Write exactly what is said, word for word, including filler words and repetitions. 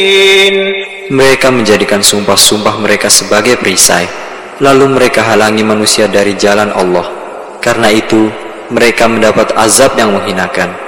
Mereka menjadikan sumpah-sumpah mereka sebagai perisai, lalu mereka halangi manusia dari jalan Allah. Karena itu, mereka mendapat azab yang menghinakan.